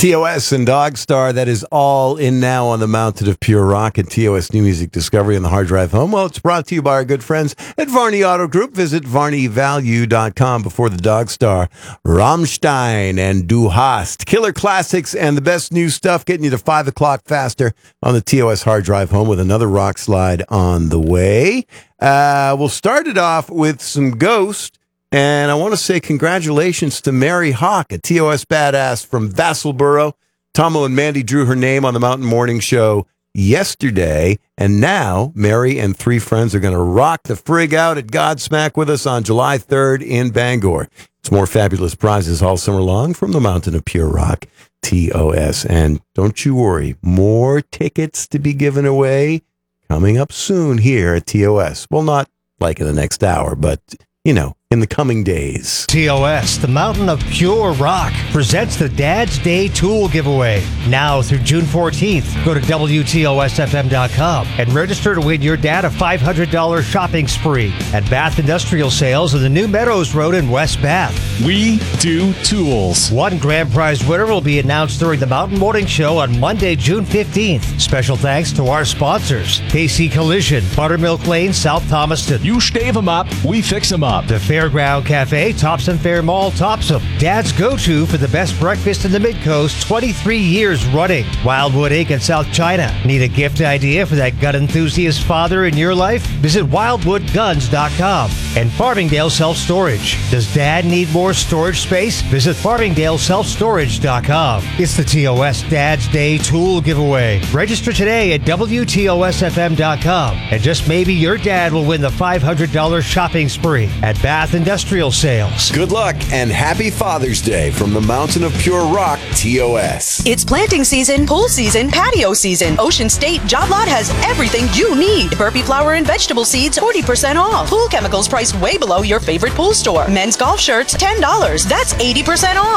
TOS and Dogstar, that is all in now on the Mountain of Pure Rock and TOS New Music Discovery on the hard drive home. Well, it's brought to you by our good friends at Varney Auto Group. Visit varneyvalue.com. Before the Dogstar, Rammstein and Du Hast. Killer classics and the best new stuff, getting you to 5 o'clock faster on the TOS hard drive home with another rock slide on the way. We'll start it off with some Ghost. And I want to say congratulations to Mary Hawk, a TOS badass from Vassalboro. Tomo and Mandy drew her name on the Mountain Morning Show yesterday. And now Mary and 3 friends are going to rock the frig out at Godsmack with us on July 3rd in Bangor. It's more fabulous prizes all summer long from the Mountain of Pure Rock, TOS. And don't you worry, more tickets to be given away coming up soon here at TOS. Well, not like in the next hour, but, you know, in the coming days. TOS, the Mountain of Pure Rock, presents the Dad's Day Tool Giveaway. Now through June 14th, go to WTOSFM.com and register to win your dad a $500 shopping spree at Bath Industrial Sales on the New Meadows Road in West Bath. We do tools. One grand prize winner will be announced during the Mountain Morning Show on Monday, June 15th. Special thanks to our sponsors, KC Collision, Buttermilk Lane, South Thomaston. You stave them up, we fix them up. The Fairground Cafe, Topsom Fair Mall, Topsom. Dad's go-to for the best breakfast in the Mid-Coast, 23 years running. Wildwood Inc. in South China. Need a gift idea for that gun enthusiast father in your life? Visit wildwoodguns.com. And Farmingdale Self-Storage. Does Dad need more storage space? Visit farmingdaleselfstorage.com. It's the TOS Dad's Day Tool Giveaway. Register today at WTOSFM.com. And just maybe your dad will win the $500 shopping spree at Bath Industrial Sales. Good luck and happy Father's Day from the Mountain of Pure Rock, TOS. It's planting season, pool season, patio season. Ocean State Job Lot has everything you need. Burpee flour and vegetable seeds, 40% off. Pool chemicals priced way below your favorite pool store. Men's golf shirts, $10. That's 80% off.